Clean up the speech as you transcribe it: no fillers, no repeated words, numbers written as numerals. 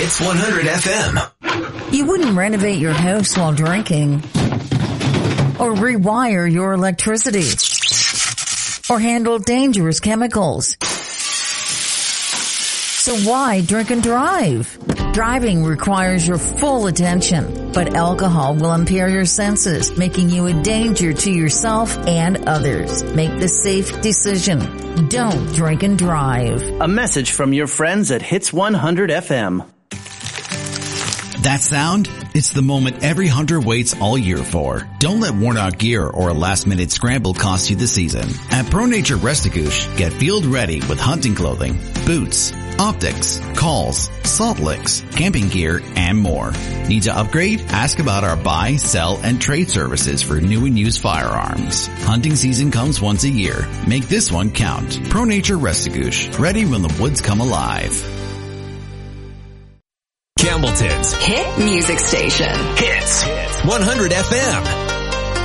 Hits 100 FM. You wouldn't renovate your house while drinking, or rewire your electricity, or handle dangerous chemicals. So why drink and drive? Driving requires your full attention, but alcohol will impair your senses, making you a danger to yourself and others. Make the safe decision. Don't drink and drive. A message from your friends at Hits 100 FM. That sound? It's the moment every hunter waits all year for. Don't let worn out gear or a last-minute scramble cost you the season. At Pro Nature Restigouche, get field ready with hunting clothing, boots, optics, calls, salt licks, camping gear, and more. Need to upgrade? Ask about our buy, sell, and trade services for new and used firearms. Hunting season comes once a year. Make this one count. Pro Nature Restigouche, ready when the woods come alive. Campbellton's hit music station. Hits 100 FM.